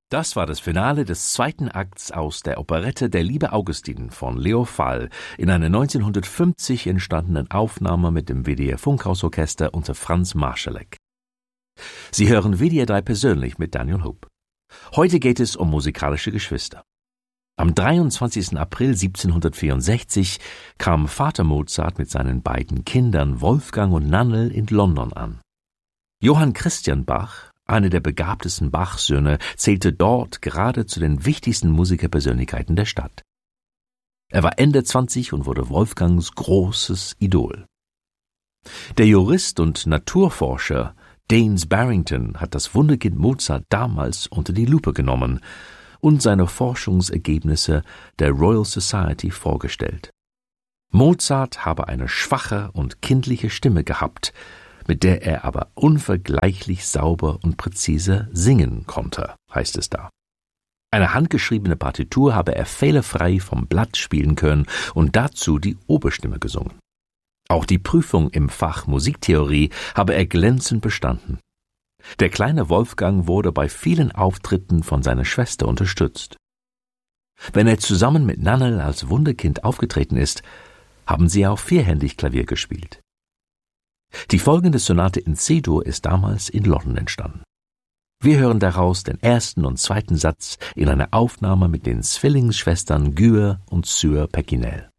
Das war das Finale des zweiten Akts aus der Operette Der liebe Augustin von Leo Fall in einer 1950 entstandenen Aufnahme mit dem WDR Funkhausorchester unter Franz Marschalek. Sie hören WDR 3 persönlich mit Daniel Hope. Heute geht es um musikalische Geschwister. Am 23. April 1764 kam Vater Mozart mit seinen beiden Kindern Wolfgang und Nannl in London an. Johann Christian Bach, einer der begabtesten Bach-Söhne, zählte dort gerade zu den wichtigsten Musikerpersönlichkeiten der Stadt. Er war Ende 20 und wurde Wolfgangs großes Idol. Der Jurist und Naturforscher Daines Barrington hat das Wunderkind Mozart damals unter die Lupe genommen und seine Forschungsergebnisse der Royal Society vorgestellt. Mozart habe eine schwache und kindliche Stimme gehabt, mit der er aber unvergleichlich sauber und präzise singen konnte, heißt es da. Eine handgeschriebene Partitur habe er fehlerfrei vom Blatt spielen können und dazu die Oberstimme gesungen. Auch die Prüfung im Fach Musiktheorie habe er glänzend bestanden. Der kleine Wolfgang wurde bei vielen Auftritten von seiner Schwester unterstützt. Wenn er zusammen mit Nannl als Wunderkind aufgetreten ist, haben sie auch vierhändig Klavier gespielt. Die folgende Sonate in C-Dur ist damals in London entstanden. Wir hören daraus den ersten und zweiten Satz in einer Aufnahme mit den Zwillingsschwestern Guer und Suhr Peckinel.